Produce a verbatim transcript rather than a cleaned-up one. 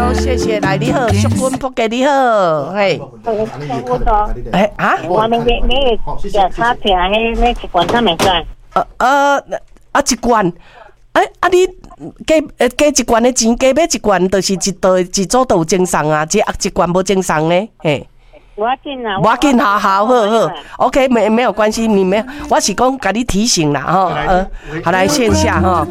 哦，谢谢，来你好，淑君仆给你好，嘿， 我说， 哎啊， 我们你你检查起来那那一罐他没赚， 呃呃啊一罐，哎啊你加呃加一罐的钱，加买一罐，就是一道一组都有精送啊，这啊一罐无精送呢，嘿。 我要紧啊， 我要紧，好好好好 ，OK， 没没有关系，你没有，我是讲给你提醒啦哈，呃，好来线下哈，